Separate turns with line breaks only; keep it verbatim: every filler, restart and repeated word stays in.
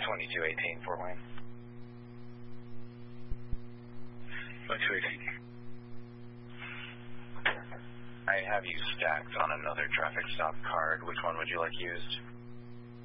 twenty-two eighteen, Fort Wayne.
twenty-two eighteen.
I have you stacked on another traffic stop card. Which one would you like used?